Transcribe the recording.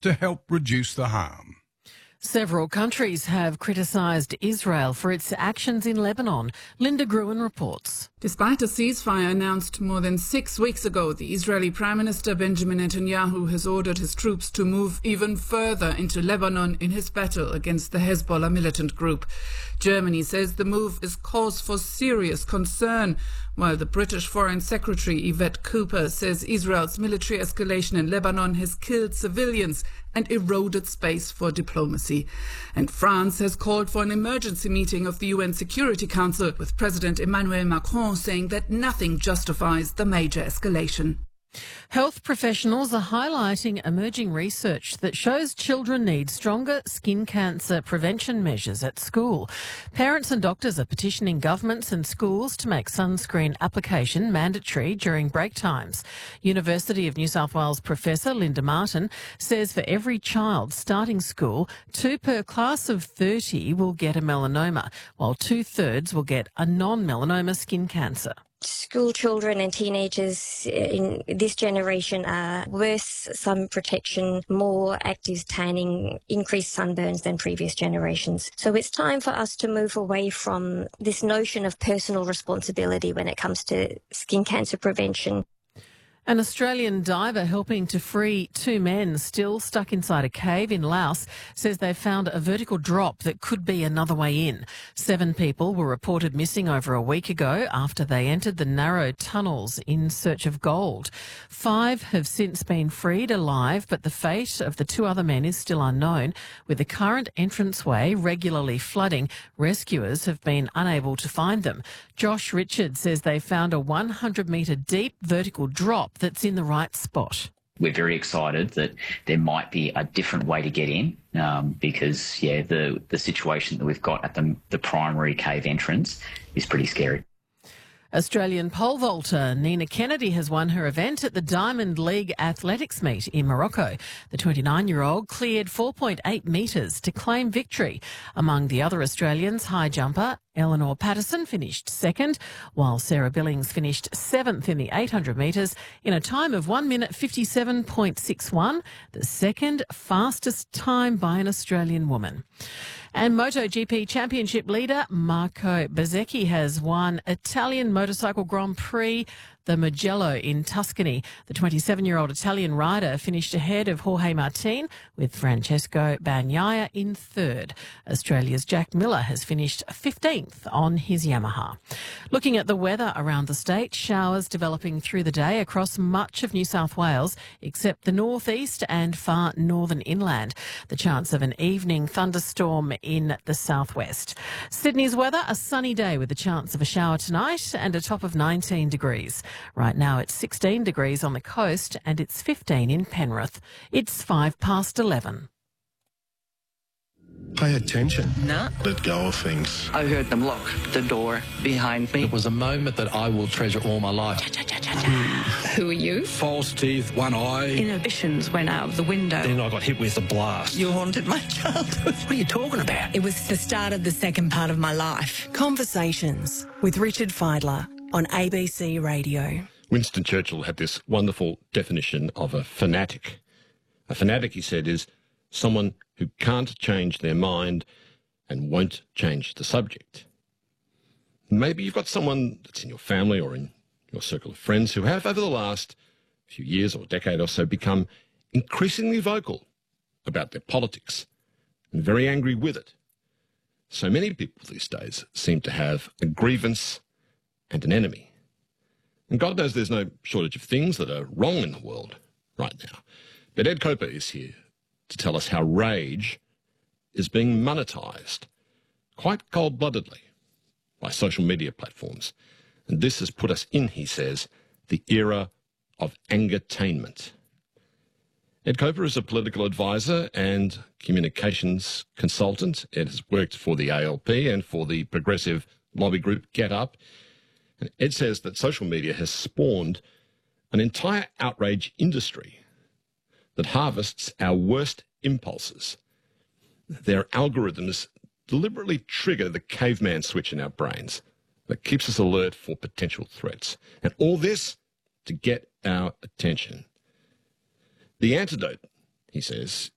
to help reduce the harm. Several countries have criticised Israel for its actions in Lebanon. Linda Gruen reports. Despite a ceasefire announced more than 6 weeks ago, the Israeli Prime Minister Benjamin Netanyahu has ordered his troops to move even further into Lebanon in his battle against the Hezbollah militant group. Germany says the move is cause for serious concern, while the British Foreign Secretary Yvette Cooper says Israel's military escalation in Lebanon has killed civilians and eroded space for diplomacy. And France has called for an emergency meeting of the UN Security Council, with President Emmanuel Macron saying that nothing justifies the major escalation. Health professionals are highlighting emerging research that shows children need stronger skin cancer prevention measures at school. Parents and doctors are petitioning governments and schools to make sunscreen application mandatory during break times. University of New South Wales professor Linda Martin says for every child starting school, 2 per class of 30 will get a melanoma, while 2/3 will get a non-melanoma skin cancer. School children and teenagers in this generation are worse sun protection, more active tanning, increased sunburns than previous generations. So it's time for us to move away from this notion of personal responsibility when it comes to skin cancer prevention. An Australian diver helping to free 2 men still stuck inside a cave in Laos says they found a vertical drop that could be another way in. 7 people were reported missing over a week ago after they entered the narrow tunnels in search of gold. 5 have since been freed alive, but the fate of the 2 other men is still unknown. With the current entranceway regularly flooding, rescuers have been unable to find them. Josh Richard says they found a 100-metre deep vertical drop that's in the right spot. We're very excited that there might be a different way to get in because, the situation that we've got at the primary cave entrance is pretty scary. Australian pole vaulter Nina Kennedy has won her event at the Diamond League Athletics meet in Morocco. The 29-year-old cleared 4.8 metres to claim victory. Among the other Australians, high jumper Eleanor Patterson finished second, while Sarah Billings finished 7th in the 800 metres in a time of 1 minute 57.61, the second fastest time by an Australian woman. And MotoGP Championship leader Marco Bezzecchi has won Italian Motorcycle Grand Prix, the Mugello in Tuscany. The 27-year-old Italian rider finished ahead of Jorge Martin, with Francesco Bagnaia in third. Australia's Jack Miller has finished 15th on his Yamaha. Looking at the weather around the state, showers developing through the day across much of New South Wales, except the northeast and far northern inland. The chance of an evening thunderstorm in the southwest. Sydney's weather, a sunny day with the chance of a shower tonight and a top of 19 degrees. Right now it's 16 degrees on the coast and it's 15 in Penrith. It's 11:05. Pay attention. No. Let go of things. I heard them lock the door behind me. It was a moment that I will treasure all my life. Who are you? False teeth, one eye. Inhibitions went out of the window. Then I got hit with a blast. You haunted my childhood. What are you talking about? It was the start of the second part of my life. Conversations with Richard Fidler on ABC Radio. Winston Churchill had this wonderful definition of a fanatic. A fanatic, he said, is someone who can't change their mind and won't change the subject. Maybe you've got someone that's in your family or in your circle of friends who have, over the last few years or decade or so, become increasingly vocal about their politics and very angry with it. So many people these days seem to have a grievance and an enemy. And God knows there's no shortage of things that are wrong in the world right now. But Ed Coper is here to tell us how rage is being monetised quite cold-bloodedly by social media platforms. And this has put us in, he says, the era of angertainment. Ed Coper is a political advisor and communications consultant. Ed has worked for the ALP and for the progressive lobby group Get Up. And Ed says that social media has spawned an entire outrage industry that harvests our worst impulses. Their algorithms deliberately trigger the caveman switch in our brains that keeps us alert for potential threats. And all this to get our attention. The antidote, he says,